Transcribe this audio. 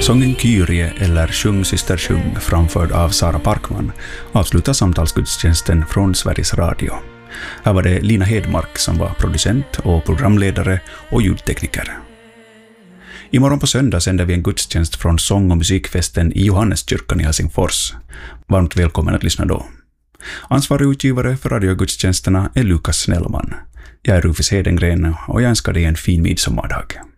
Sången Kyrie eller Sjung syster sjung framförd av Sara Parkman avslutar samtalsgudstjänsten från Sveriges Radio. Här var det Lina Hedmark som var producent och programledare och ljudtekniker. Imorgon på söndag sänder vi en gudstjänst från sång- och musikfesten i Johanneskyrkan i Helsingfors. Varmt välkommen att lyssna då. Ansvarig utgivare för radiogudstjänsterna är Lukas Snellman. Jag är Rufus Hedengren och jag önskar dig en fin midsommardag.